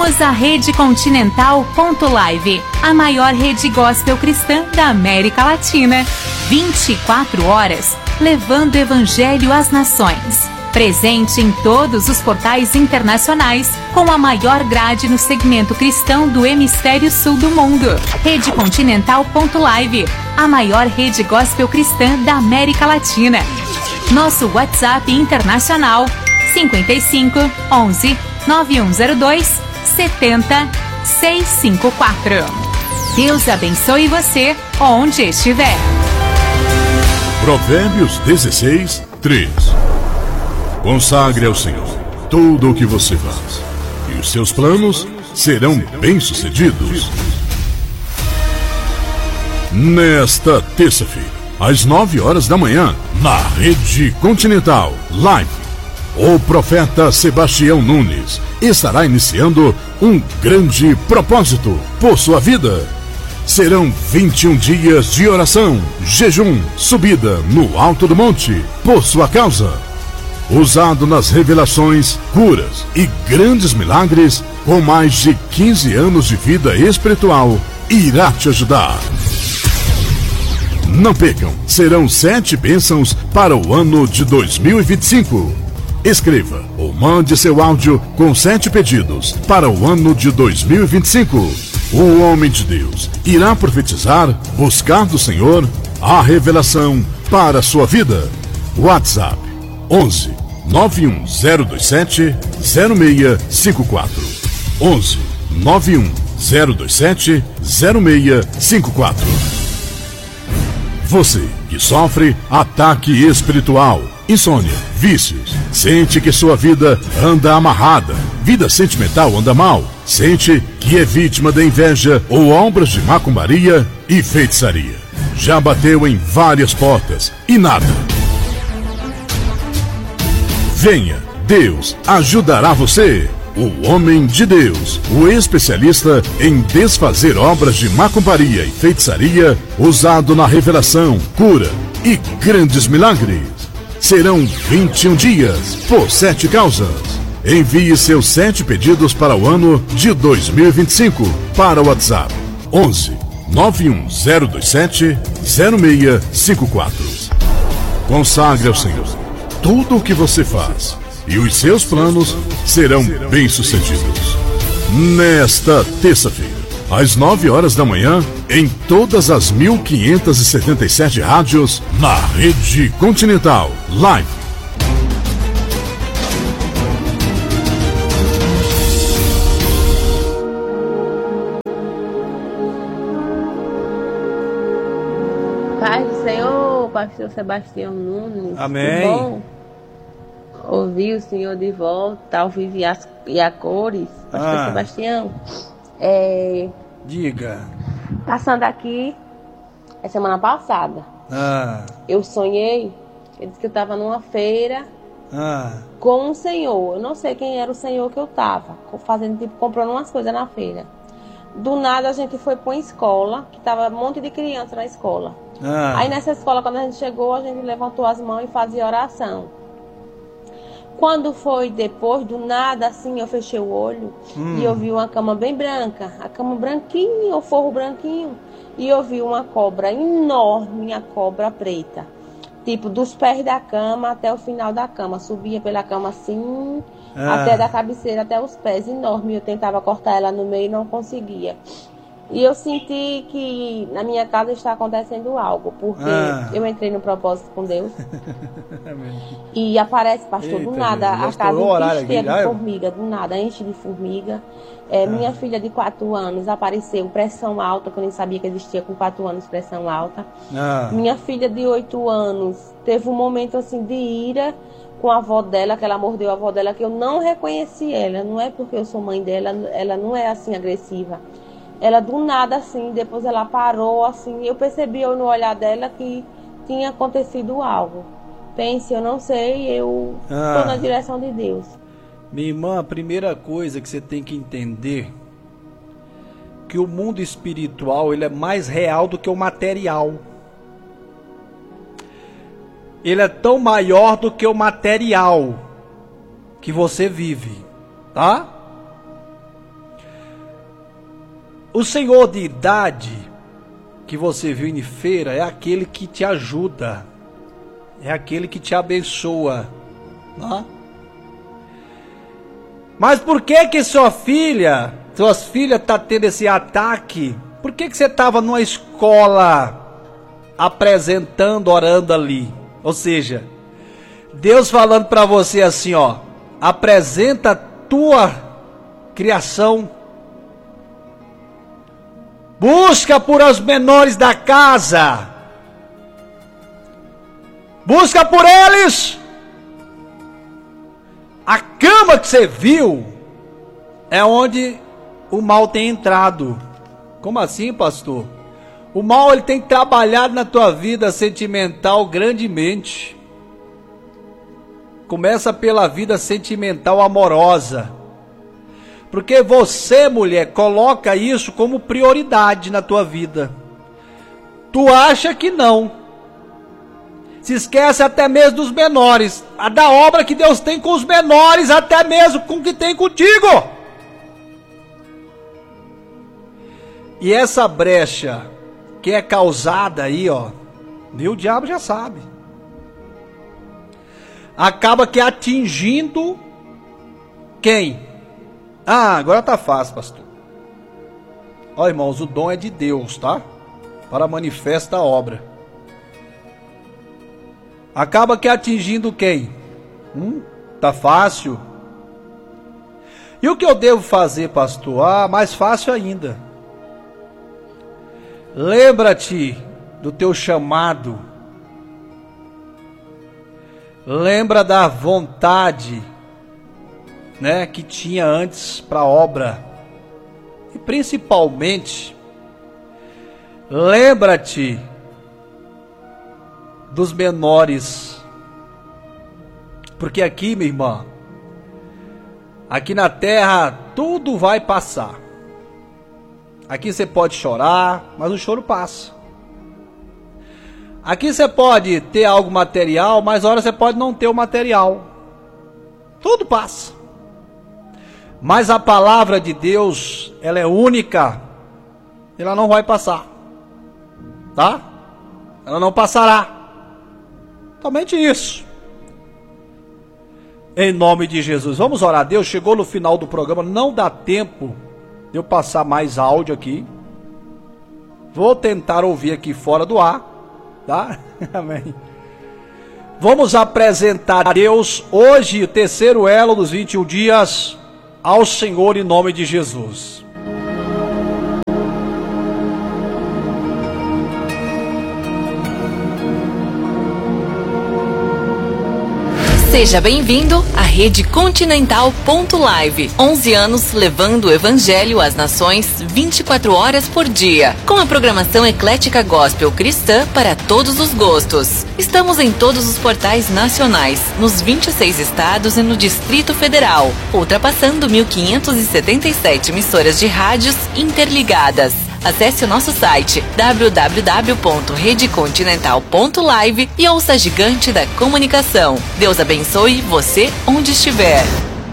Somos a Rede Continental.live, a maior rede gospel cristã da América Latina. 24 horas, levando o evangelho às nações. Presente em todos os portais internacionais, com a maior grade no segmento cristão do hemisfério sul do mundo. Rede Continental.live, a maior rede gospel cristã da América Latina. Nosso WhatsApp internacional 55 11 9102 70 654. Deus abençoe você onde estiver. Provérbios 16, 3. Consagre ao Senhor tudo o que você faz, e os seus planos serão bem-sucedidos. Nesta terça-feira, às 9 horas da manhã, na Rede Continental Live, o profeta Sebastião Nunes estará iniciando um grande propósito por sua vida. Serão 21 dias de oração, jejum, subida no alto do monte por sua causa. Usado nas revelações, curas e grandes milagres, com mais de 15 anos de vida espiritual, irá te ajudar. Não percam, serão 7 bênçãos para o ano de 2025. Escreva ou mande seu áudio com 7 pedidos para o ano de 2025. O homem de Deus irá profetizar, buscar do Senhor a revelação para a sua vida. WhatsApp 11 91027 0654. 11 91027 0654. Você que sofre ataque espiritual, insônia, vícios, sente que sua vida anda amarrada, vida sentimental anda mal, sente que é vítima da inveja ou obras de macumbaria e feitiçaria. Já bateu em várias portas e nada. Venha, Deus ajudará você. O homem de Deus, o especialista em desfazer obras de macumbaria e feitiçaria, usado na revelação, cura e grandes milagres. Serão 21 dias por 7 causas. Envie seus 7 pedidos para o ano de 2025 para o WhatsApp 11 91027 0654. Consagre ao Senhor tudo o que você faz, e os seus planos serão bem-sucedidos. Nesta terça-feira, às 9 horas da manhã, em todas as 1577 rádios, na Rede Continental Live. Paz do Senhor, pastor Sebastião Nunes. Amém. Bom ouvir o Senhor de volta, ao vivo e a cores. Pastor Sebastião, diga. Passando aqui, a semana passada, eu sonhei, ele disse que eu estava numa feira com um senhor. Eu não sei quem era o senhor que eu estava, fazendo, tipo, comprando umas coisas na feira. Do nada a gente foi para uma escola, que estava um monte de criança na escola. Aí nessa escola, quando a gente chegou, a gente levantou as mãos e fazia oração. Quando foi depois, do nada, assim, eu fechei o olho e eu vi uma cama bem branca, a cama branquinha, o forro branquinho, e eu vi uma cobra enorme, a cobra preta, tipo, dos pés da cama até o final da cama, subia pela cama assim, até da cabeceira até os pés, enorme. Eu tentava cortar ela no meio e não conseguia. E eu senti que na minha casa está acontecendo algo, porque eu entrei no propósito com Deus. E aparece, pastor, do nada, a casa inteira de formiga, do nada, enche de formiga. Minha filha de 4 anos apareceu, pressão alta, que eu nem sabia que existia com 4 anos pressão alta. Minha filha de 8 anos teve um momento assim de ira com a avó dela, que ela mordeu a avó dela, que eu não reconheci ela. Não é porque eu sou mãe dela, ela não é assim agressiva. Ela do nada assim, depois ela parou assim, eu percebi no olhar dela que tinha acontecido algo. Pense, eu não sei, eu estou na direção de Deus. Minha irmã, a primeira coisa que você tem que entender, que o mundo espiritual, ele é mais real do que o material. Ele é tão maior do que o material que você vive, tá? O senhor de idade que você viu em feira é aquele que te ajuda, é aquele que te abençoa, não? Mas por que suas filhas tá tendo esse ataque? Por que você estava numa escola apresentando, orando ali? Ou seja, Deus falando para você assim, ó, apresenta a tua criação, busca por os menores da casa, busca por eles. A cama que você viu é onde o mal tem entrado. Como assim, pastor? O mal ele tem trabalhado na tua vida sentimental grandemente. Começa pela vida sentimental amorosa. Porque você, mulher, coloca isso como prioridade na tua vida. Tu acha que não. Se esquece até mesmo dos menores. A da obra que Deus tem com os menores, até mesmo com o que tem contigo. E essa brecha que é causada aí, ó, o diabo já sabe. Acaba que atingindo quem? Ah, agora tá fácil, pastor. Ó, irmãos, o dom é de Deus, tá? Para manifesta a obra. Acaba que atingindo quem? Tá fácil. E o que eu devo fazer, pastor? Ah, mais fácil ainda. Lembra-te do teu chamado. Lembra da vontade, né, que tinha antes para a obra. E principalmente, lembra-te dos menores. Porque aqui, minha irmã, aqui na terra tudo vai passar. Aqui você pode chorar, mas o choro passa. Aqui você pode ter algo material, mas a hora você pode não ter o material. Tudo passa. Mas a palavra de Deus, ela é única. Ela não vai passar. Tá? Ela não passará. Somente isso. Em nome de Jesus. Vamos orar. Deus, chegou no final do programa. Não dá tempo de eu passar mais áudio aqui. Vou tentar ouvir aqui fora do ar. Tá? Amém. Vamos apresentar a Deus hoje, o terceiro elo dos 21 dias, ao Senhor em nome de Jesus. Seja bem-vindo à Rede Continental.live. 11 anos levando o Evangelho às nações 24 horas por dia. Com a programação eclética gospel cristã para todos os gostos. Estamos em todos os portais nacionais, nos 26 estados e no Distrito Federal, ultrapassando 1.577 emissoras de rádios interligadas. Acesse o nosso site www.redecontinental.live e ouça a gigante da comunicação. Deus abençoe você onde estiver.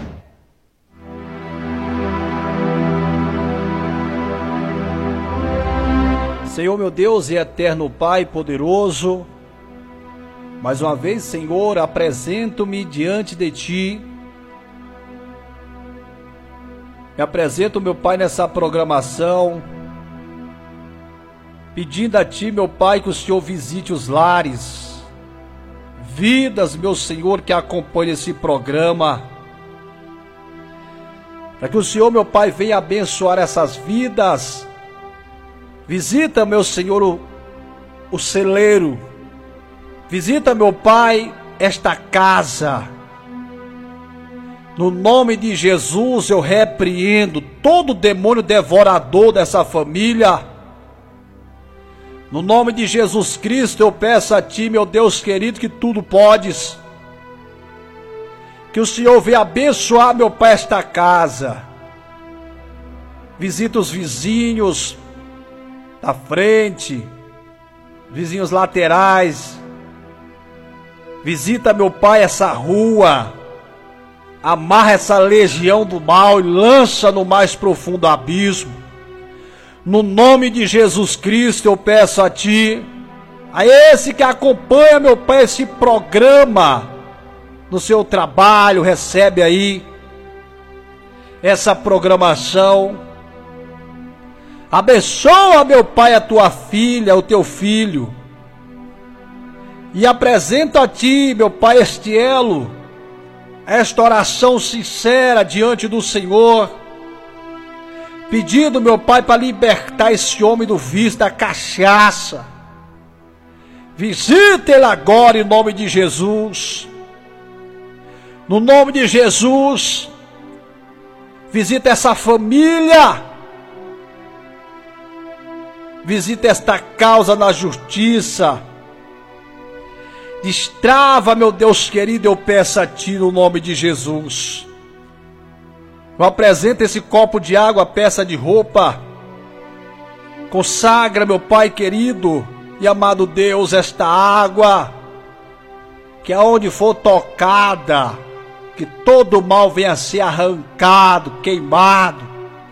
Senhor meu Deus e eterno Pai poderoso, mais uma vez, Senhor, apresento-me diante de Ti. Me apresento, meu Pai, nessa programação, pedindo a Ti, meu Pai, que o Senhor visite os lares, vidas, meu Senhor, que acompanham esse programa, para que o Senhor, meu Pai, venha abençoar essas vidas. Visita, meu Senhor, o celeiro, visita, meu Pai, esta casa. No nome de Jesus eu repreendo todo demônio devorador dessa família. No nome de Jesus Cristo eu peço a Ti, meu Deus querido, que tudo podes. Que o Senhor venha abençoar, meu Pai, esta casa. Visita os vizinhos da frente, vizinhos laterais. Visita, meu Pai, essa rua. Amarra essa legião do mal e lança no mais profundo abismo. No nome de Jesus Cristo eu peço a Ti, a esse que acompanha, meu Pai, esse programa no seu trabalho, recebe aí essa programação. Abençoa, meu Pai, a tua filha, o teu filho. E apresenta a Ti, meu Pai, este elo, esta oração sincera diante do Senhor, pedindo, meu Pai, para libertar esse homem do vício da cachaça. Visita ele agora em nome de Jesus. No nome de Jesus, visita essa família. Visita esta causa na justiça. Destrava, meu Deus querido, eu peço a Ti no nome de Jesus. Eu apresento esse copo de água, peça de roupa. Consagra, meu Pai querido e amado Deus, esta água, que aonde for tocada, que todo mal venha a ser arrancado, queimado.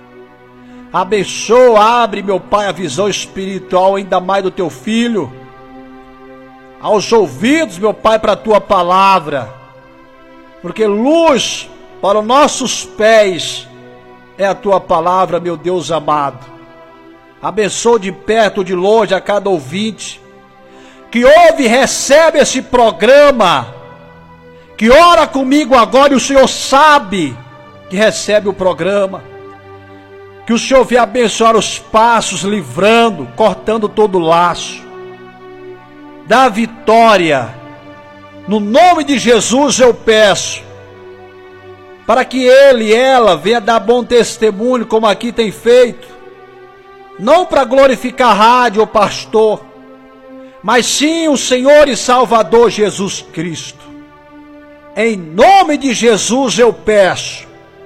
Abençoa, abre, meu Pai, a visão espiritual ainda mais do Teu Filho, aos ouvidos, meu Pai, para a Tua palavra, porque luz para os nossos pés é a Tua palavra, meu Deus amado. Abençoa de perto, de longe, a cada ouvinte que ouve e recebe esse programa, que ora comigo agora, e o Senhor sabe que recebe o programa. Que o Senhor venha abençoar os passos, livrando, cortando todo laço. Dá vitória. No nome de Jesus eu peço, para que ele e ela venha dar bom testemunho, como aqui tem feito. Não para glorificar a rádio ou pastor, mas sim o Senhor e Salvador Jesus Cristo. Em nome de Jesus eu peço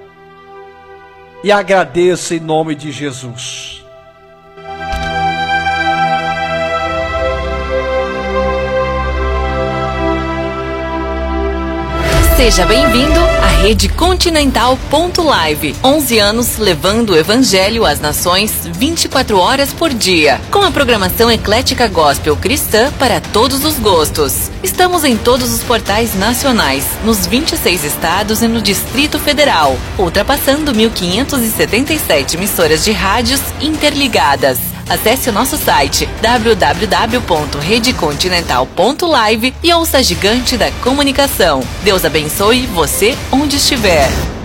e agradeço em nome de Jesus. Seja bem-vindo à Rede Continental.live. 11 anos levando o Evangelho às nações 24 horas por dia. Com a programação eclética gospel cristã para todos os gostos. Estamos em todos os portais nacionais, nos 26 estados e no Distrito Federal, ultrapassando 1.577 emissoras de rádios interligadas. Acesse o nosso site www.redecontinental.live e ouça a gigante da comunicação. Deus abençoe você onde estiver.